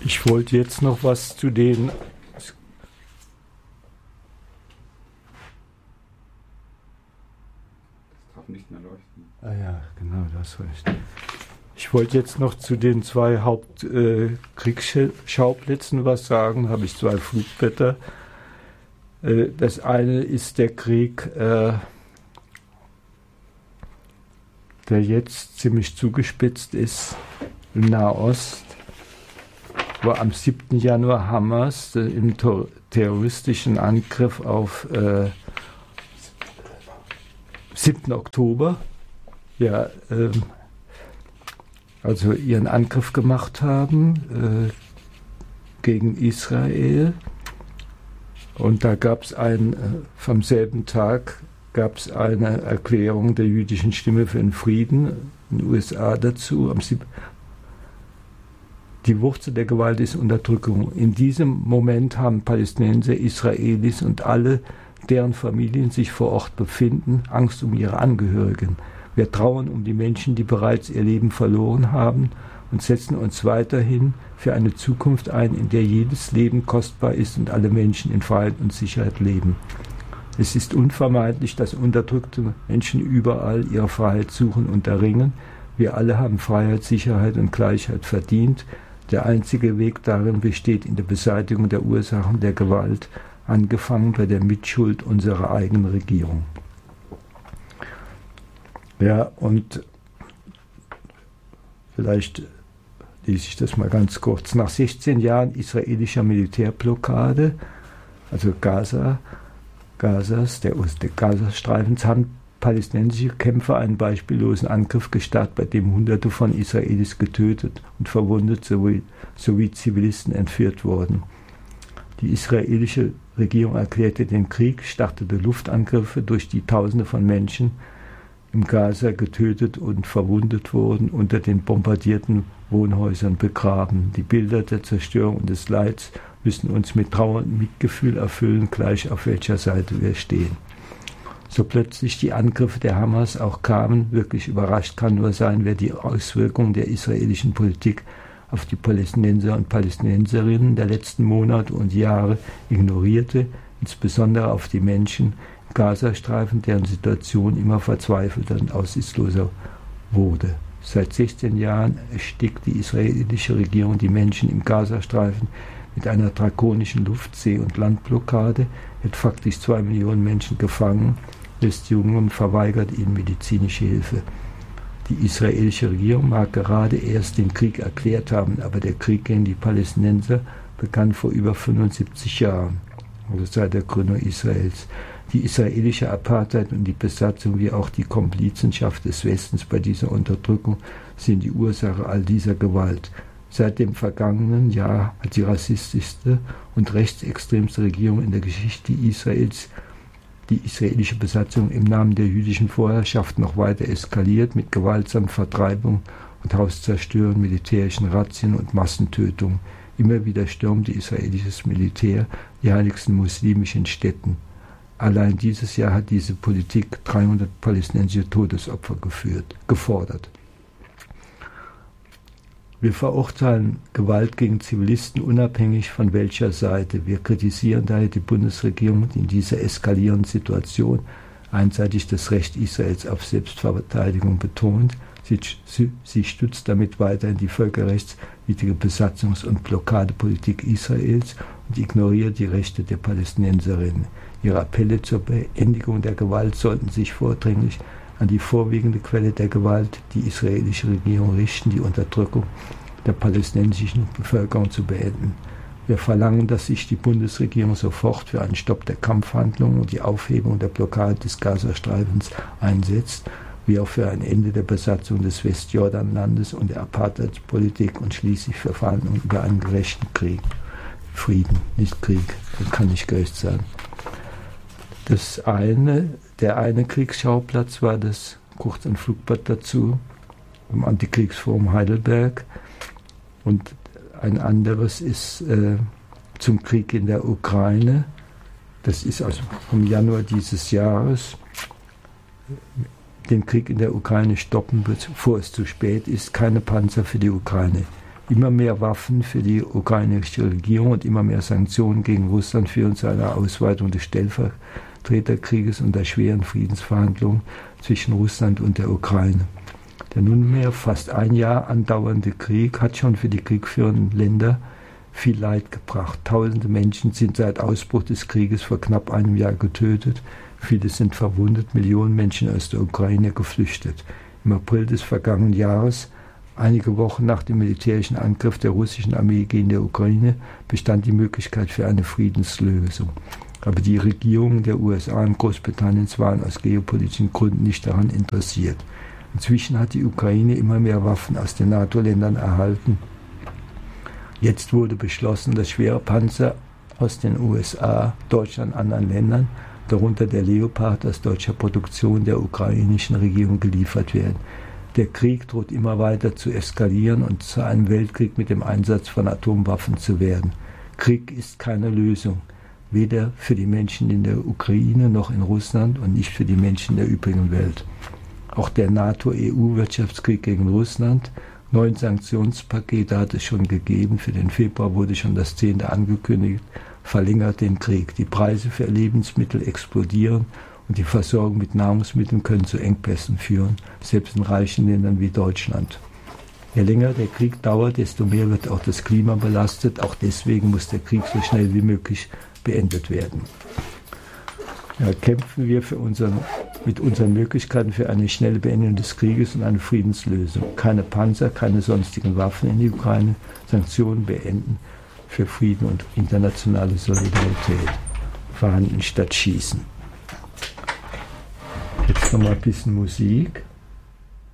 Ich wollte jetzt noch was zu den... Das darf nicht mehr leuchten. Ah ja, genau, du hast recht. Ich wollte jetzt noch zu den zwei Hauptkriegsschauplätzen was sagen. Da habe ich zwei Flugblätter. Das eine ist der Krieg, der jetzt ziemlich zugespitzt ist im Nahost, wo am 7. Januar Hamas im terroristischen Angriff auf 7. Oktober also ihren Angriff gemacht haben gegen Israel. Und da gab es vom selben Tag gab es eine Erklärung der jüdischen Stimme für den Frieden in den USA dazu. Die Wurzel der Gewalt ist Unterdrückung. In diesem Moment haben Palästinenser, Israelis und alle, deren Familien sich vor Ort befinden, Angst um ihre Angehörigen. Wir trauern um die Menschen, die bereits ihr Leben verloren haben und setzen uns weiterhin für eine Zukunft ein, in der jedes Leben kostbar ist und alle Menschen in Freiheit und Sicherheit leben. Es ist unvermeidlich, dass unterdrückte Menschen überall ihre Freiheit suchen und erringen. Wir alle haben Freiheit, Sicherheit und Gleichheit verdient. Der einzige Weg darin besteht in der Beseitigung der Ursachen der Gewalt, angefangen bei der Mitschuld unserer eigenen Regierung. Ja, und vielleicht lese ich das mal ganz kurz. Nach 16 Jahren israelischer Militärblockade, also der Gazastreifens, haben palästinensische Kämpfer einen beispiellosen Angriff gestartet, bei dem Hunderte von Israelis getötet und verwundet sowie Zivilisten entführt wurden. Die israelische Regierung erklärte den Krieg, startete Luftangriffe, durch die Tausende von Menschen im Gaza getötet und verwundet wurden, unter den bombardierten Wohnhäusern begraben. Die Bilder der Zerstörung und des Leids müssen uns mit Trauer und Mitgefühl erfüllen, gleich auf welcher Seite wir stehen. So plötzlich die Angriffe der Hamas auch kamen, wirklich überrascht kann nur sein, wer die Auswirkungen der israelischen Politik auf die Palästinenser und Palästinenserinnen der letzten Monate und Jahre ignorierte, insbesondere auf die Menschen im Gazastreifen, deren Situation immer verzweifelter und aussichtsloser wurde. Seit 16 Jahren erstickt die israelische Regierung die Menschen im Gazastreifen mit einer drakonischen Luft-, See- und Landblockade, hält faktisch 2 Millionen Menschen gefangen, lässt Jungen und verweigert ihnen medizinische Hilfe. Die israelische Regierung mag gerade erst den Krieg erklärt haben, aber der Krieg gegen die Palästinenser begann vor über 75 Jahren, also seit der Gründung Israels. Die israelische Apartheid und die Besatzung wie auch die Komplizenschaft des Westens bei dieser Unterdrückung sind die Ursache all dieser Gewalt. Seit dem vergangenen Jahr hat die rassistischste und rechtsextremste Regierung in der Geschichte Israels die israelische Besatzung im Namen der jüdischen Vorherrschaft noch weiter eskaliert mit gewaltsamen Vertreibungen und Hauszerstörungen, militärischen Razzien und Massentötungen. Immer wieder stürmte israelisches Militär die heiligsten muslimischen Städten. Allein dieses Jahr hat diese Politik 300 palästinensische Todesopfer gefordert. Wir verurteilen Gewalt gegen Zivilisten unabhängig von welcher Seite. Wir kritisieren daher die Bundesregierung, die in dieser eskalierenden Situation einseitig das Recht Israels auf Selbstverteidigung betont. Sie stützt damit weiterhin die völkerrechtswidrige Besatzungs- und Blockadepolitik Israels und ignoriert die Rechte der Palästinenserinnen. Ihre Appelle zur Beendigung der Gewalt sollten sich vordringlich an die vorwiegende Quelle der Gewalt, die israelische Regierung, richten, die Unterdrückung der palästinensischen Bevölkerung zu beenden. Wir verlangen, dass sich die Bundesregierung sofort für einen Stopp der Kampfhandlungen und die Aufhebung der Blockade des Gazastreifens einsetzt, wie auch für ein Ende der Besatzung des Westjordanlandes und der Apartheidspolitik und schließlich für Verhandlungen über einen gerechten Frieden, nicht Krieg, das kann nicht gerecht sein. Der eine Kriegsschauplatz war das, kurz ein Flugblatt dazu, im Antikriegsforum Heidelberg, und ein anderes ist zum Krieg in der Ukraine. Das ist also vom Januar dieses Jahres. Den Krieg in der Ukraine stoppen, bevor es zu spät ist. Keine Panzer für die Ukraine. Immer mehr Waffen für die ukrainische Regierung und immer mehr Sanktionen gegen Russland führen zu einer Ausweitung des Stellvertreterkrieges und der schweren Friedensverhandlungen zwischen Russland und der Ukraine. Der nunmehr fast ein Jahr andauernde Krieg hat schon für die kriegführenden Länder viel Leid gebracht. Tausende Menschen sind seit Ausbruch des Krieges vor knapp einem Jahr getötet. Viele sind verwundet, Millionen Menschen aus der Ukraine geflüchtet. Im April des vergangenen Jahres, einige Wochen nach dem militärischen Angriff der russischen Armee gegen die Ukraine, bestand die Möglichkeit für eine Friedenslösung. Aber die Regierungen der USA und Großbritanniens waren aus geopolitischen Gründen nicht daran interessiert. Inzwischen hat die Ukraine immer mehr Waffen aus den NATO-Ländern erhalten. Jetzt wurde beschlossen, dass schwere Panzer aus den USA, Deutschland und anderen Ländern, darunter der Leopard aus deutscher Produktion, der ukrainischen Regierung geliefert werden. Der Krieg droht immer weiter zu eskalieren und zu einem Weltkrieg mit dem Einsatz von Atomwaffen zu werden. Krieg ist keine Lösung, weder für die Menschen in der Ukraine noch in Russland und nicht für die Menschen der übrigen Welt. Auch der NATO-EU-Wirtschaftskrieg gegen Russland, 9 Sanktionspakete hat es schon gegeben, für den Februar wurde schon das 10. angekündigt, verlängert den Krieg. Die Preise für Lebensmittel explodieren und die Versorgung mit Nahrungsmitteln können zu Engpässen führen, selbst in reichen Ländern wie Deutschland. Je länger der Krieg dauert, desto mehr wird auch das Klima belastet. Auch deswegen muss der Krieg so schnell wie möglich beendet werden. Ja, kämpfen wir mit unseren Möglichkeiten für eine schnelle Beendigung des Krieges und eine Friedenslösung. Keine Panzer, keine sonstigen Waffen in die Ukraine, Sanktionen beenden für Frieden und internationale Solidarität. Verhandeln statt schießen. Jetzt noch mal ein bisschen Musik.